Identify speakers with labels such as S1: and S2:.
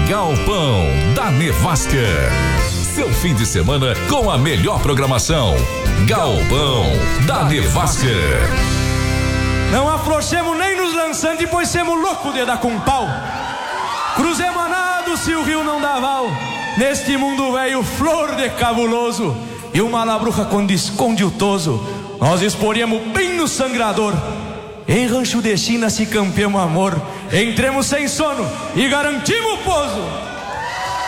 S1: Galpão da Nevasca. Seu fim de semana com a melhor programação. Galpão da Nevasca.
S2: Não afrouxemos nem nos lançantes, pois semos loucos de dar com pau. Cruzemos a nado se o rio não dá val. Neste mundo velho, flor de cabuloso, e uma labruja quando esconde o toso, nós exporíamos bem no sangrador. Em rancho de China se campeamos amor, entremos sem sono e garantimos o pouso.